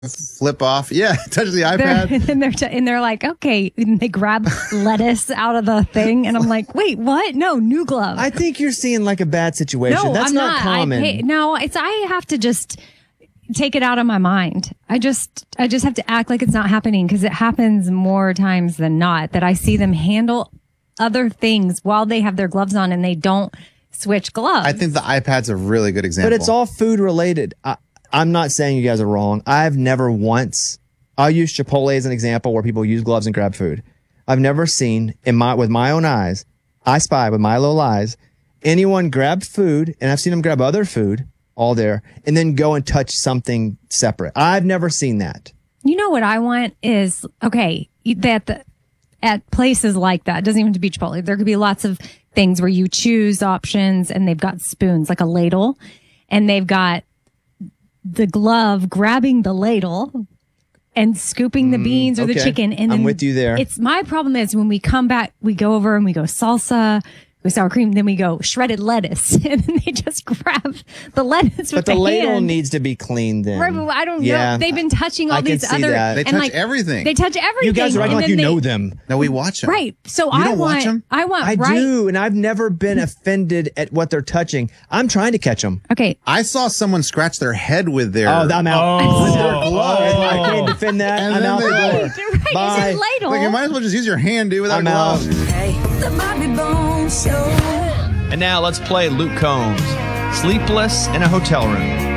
flip off. Yeah, touch the iPad. And they're like, okay. And they grab lettuce out of the thing. And I'm like, wait, what? No, new glove. I think you're seeing like a bad situation. No, That's I'm not common. I have to just take it out of my mind. I just have to act like it's not happening because it happens more times than not that I see them handle other things while they have their gloves on and they don't switch gloves. I think the iPad's a really good example. But it's all food related. I'm not saying you guys are wrong. I've never once, I'll use Chipotle as an example where people use gloves and grab food. I've never seen with my own eyes, I spy with my little eyes, anyone grab food, and I've seen them grab other food all there, and then go and touch something separate. I've never seen that. You know what I want is, okay, at places like that, it doesn't even have to be Chipotle. There could be lots of things where you choose options and they've got spoons, like a ladle, and they've got the glove grabbing the ladle and scooping the beans or the chicken. And I'm with you there. It's my problem is when we come back, we go over and we go salsa, with sour cream, then we go shredded lettuce, and then they just grab the lettuce with But the ladle hand. needs to be cleaned then. Right, but I don't know. They've been touching all these other. They touch everything. They touch everything. You guys are acting like you know them. No, we watch them. Right. So you don't watch them? I do, and I've never been offended at what they're touching. I'm trying to catch them. Okay. I saw someone scratch their head with their. Oh, I'm out. With their glove. I can't defend that. And I'm out the door. Right, Bye. it's a ladle. Like, you might as well just use your hand, dude, without I'm gloves. out. Hey, the Bobby Bones Show. And now let's play Luke Combs, Sleepless in a Hotel Room.